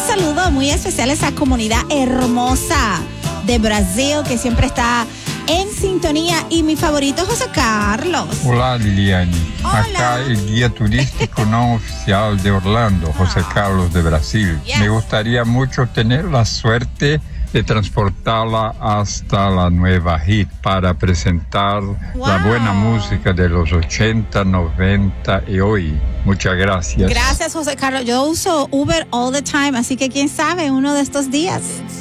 saludo muy especial a esa comunidad hermosa de Brasil que siempre está en sintonía, y mi favorito José Carlos. Olá, Liliane. Hola. Acá el guía turístico no oficial de Orlando, José Carlos de Brasil. Yes. Me gustaría mucho tener la suerte de transportarla hasta la Nueva Hit para presentar la buena música de los 80, 90 y hoy. Muchas gracias. Gracias, José Carlos. Yo uso Uber all the time, así que quién sabe, uno de estos días.